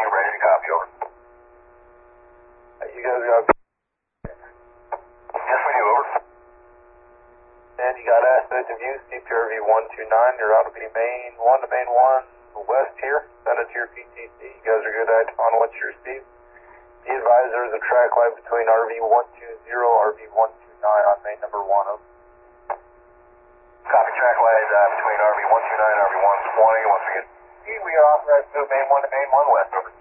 ready to copy, over. You guys got... Yes, we do, over. And you got aspect of view, CPRV 129, you're out to be main 1 to main 1, west here, send it to your PTC, you guys are good on what you received. Be advised there is a track light between RV120, RV129 on main number 1. Copy, track light between RV129 and RV120, once again. We are authorized to main 1 to main 1 west, over.